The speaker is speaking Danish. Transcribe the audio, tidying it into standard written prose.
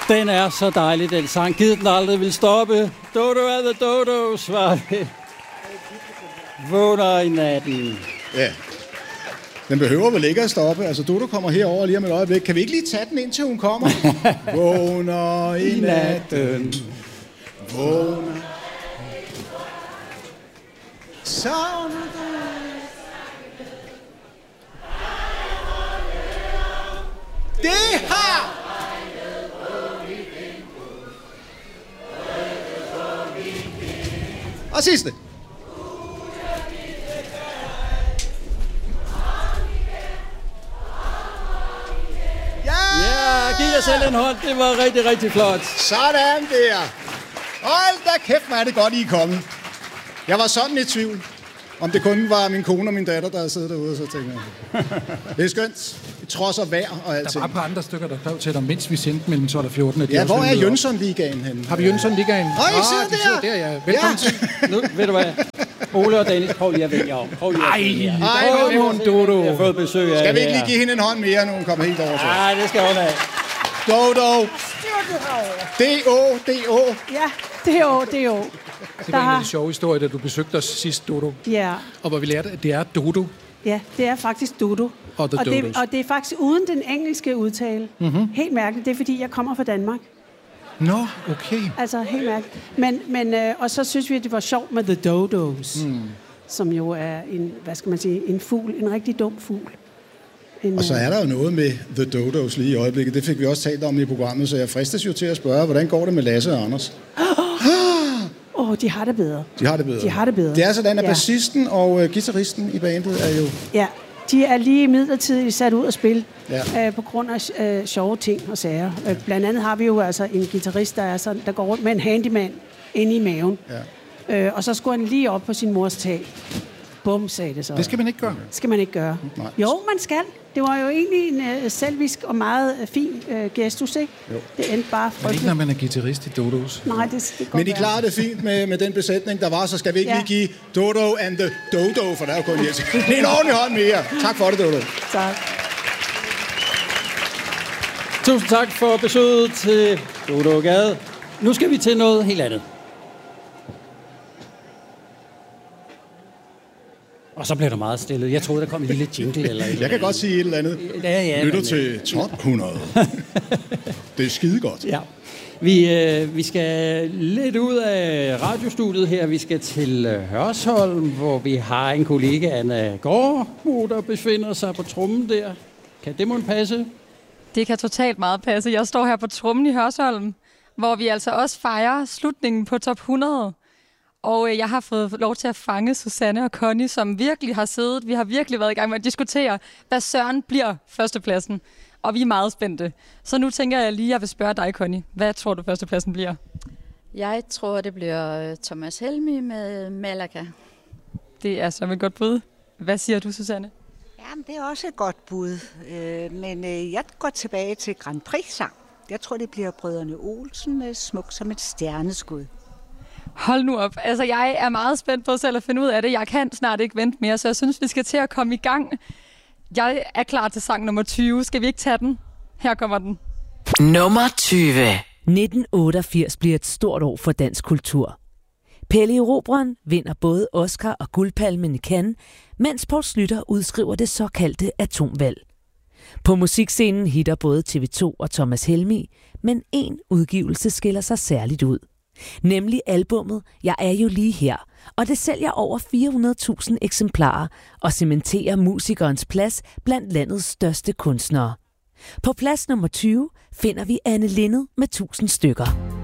Den er så dejlig, den sang. Givet den aldrig vil stoppe. Dodo er the dodos, var det. Vågner i natten. Ja. Den behøver vel ikke at stoppe. Altså, Dodo kommer herover lige om et øjeblik. Kan vi ikke lige tage den, indtil hun kommer? Vågner i natten. Vågner. Savner dig. Det har... Og sidste. Ja, giv jer selv en hånd. Det var rigtig, rigtig flot. Sådan der. Hold da kæft, hvor er det godt, I er kommet. Jeg var sådan i tvivl, om det kun var min kone og min datter, der havde siddet derude, så tænkte jeg. Det er skønt. I trods af vejr og alting. Der var et par andre stykker, der skrev til dig, mens vi sendte mellem 12 og 14. Ja, hvor er Jønsson-ligaen henne? Har vi Jønsson-ligaen? Åh, I sidder der! Der, ja. Velkommen til. Nu, ved du hvad? Ole og Dennis, prøv lige at vende jer om. Ej, Dodo. Jeg har fået besøg af. Skal vi ikke lige give hende en hånd mere, når hun kommer helt over til? Nej, det skal hun have. Dodo. D-O. Ja, D-O. Det var en af de sjove historier, da du besøgte os sidst, Dodo. Ja. Og hvor vi lærte, at det er Dodo. Ja, det er faktisk Dodo. Og det er faktisk uden den engelske udtale. Mm-hmm. Helt mærkeligt. Det er, fordi jeg kommer fra Danmark. Nå, okay. Altså, helt mærkeligt. Men og så synes vi, at det var sjovt med The Dodos. Som jo er en, hvad skal man sige, en fugl. En rigtig dum fugl. Og så er der jo noget med The Dodos lige i øjeblikket. Det fik vi også talt om i programmet, så jeg fristes jo til at spørge, hvordan går det med Lasse og Anders? De har det bedre. De har det bedre. Det er sådan, at bassisten og guitaristen i bandet er jo... Ja, de er lige midlertidigt sat ud at spille på grund af sjove ting og sager. Blandt andet har vi jo altså en guitarist, der går rundt med en handyman inde i maven. Ja. Og så skulle han lige op på sin mors tag. Bum, sagde det så. Det skal man ikke gøre. Skal man ikke gøre. Nej. Jo, man skal. Det var jo egentlig en selvisk og meget fin gestus, ikke? Jo. Det endte bare frygteligt. Men ikke når man er guitarist i Dodos. Nej, det men de klarede det fint med den besætning, der var, så skal vi ikke lige give Dodo and the Dodo, for der er jo kun Jesse. Det er en ordentlig hånd mere. Tak for det, Dodo. Tak. Tusind tak for besøget til Dodo Gade. Nu skal vi til noget helt andet. Og så blev der meget stille. Jeg troede, der kom en lille jingle eller et. Jeg kan godt sige et eller andet. Ja, lytter til Top 100. Det er skidegodt. Ja. Vi skal lidt ud af radiostudiet her. Vi skal til Hørsholm, hvor vi har en kollega, Anna Gårdbo, der befinder sig på trommen der. Kan det måtte passe? Det kan totalt meget passe. Jeg står her på trommen i Hørsholm, hvor vi altså også fejrer slutningen på Top 100. Og jeg har fået lov til at fange Susanne og Connie, som virkelig har siddet. Vi har virkelig været i gang med at diskutere, hvad søren bliver førstepladsen. Og vi er meget spændte. Så nu tænker jeg lige, at jeg vil spørge dig, Connie. Hvad tror du, førstepladsen bliver? Jeg tror, det bliver Thomas Helmig med Malaga. Det er så et godt bud. Hvad siger du, Susanne? Jamen, det er også et godt bud. Men jeg går tilbage til Grand Prix-sang. Jeg tror, det bliver Brødrene Olsen med Smuk som et stjerneskud. Hold nu op. Altså, jeg er meget spændt på selv at finde ud af det. Jeg kan snart ikke vente mere, så jeg synes, vi skal til at komme i gang. Jeg er klar til sang nummer 20. Skal vi ikke tage den? Her kommer den. Nummer 20. 1988 bliver et stort år for dansk kultur. Pelle Erobreren vinder både Oscar og Guldpalmen i Cannes, mens Poul Schlüter udskriver det såkaldte atomvalg. På musikscenen hitter både TV2 og Thomas Helmig, men en udgivelse skiller sig særligt ud. Nemlig albummet Jeg er jo lige her, og det sælger over 400.000 eksemplarer og cementerer musikerens plads blandt landets største kunstnere. På plads nummer 20 finder vi Anne Linnet med 1000 stykker.